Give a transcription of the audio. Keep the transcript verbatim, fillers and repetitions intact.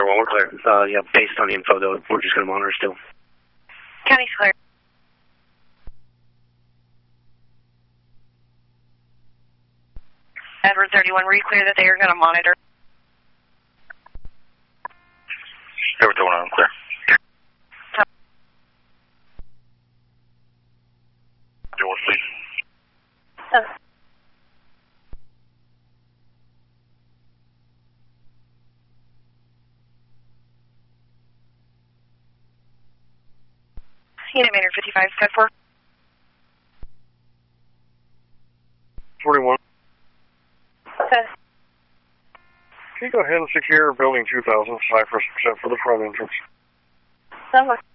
one, we're clear. Uh, yeah, based on the info, though, we're just going to monitor still. County's clear. Edward thirty-one, were you clear that they are going to monitor? Edward thirty-one, I'm clear. Doors, please. Uh, Unit Manor fifty-five, Scott four. forty-one. Okay. Can you go ahead and secure building two thousand, Cypress percent for the front entrance? Sounds